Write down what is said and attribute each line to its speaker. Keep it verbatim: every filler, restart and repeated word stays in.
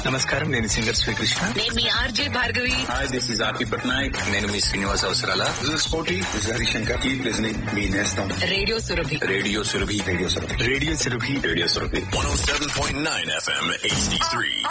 Speaker 1: నమస్కారం, నేను సింగర్ శ్రీకృష్ణ.
Speaker 2: నేను మీ RJ Bhargavi.
Speaker 3: Hi, this is ఆర్పి పట్నాయక్.
Speaker 1: నేను మీ శ్రీనివాస్ అవసరాల.
Speaker 4: స్పోర్టీ హరిశంకర్. కీప్ లిజనింగ్ మీ నేస్తం
Speaker 2: radio Surabhi.
Speaker 3: Radio Surabhi.
Speaker 4: Radio Surabhi.
Speaker 1: Radio Surabhi.
Speaker 3: Radio Surabhi.
Speaker 5: one oh seven point nine F M H D three.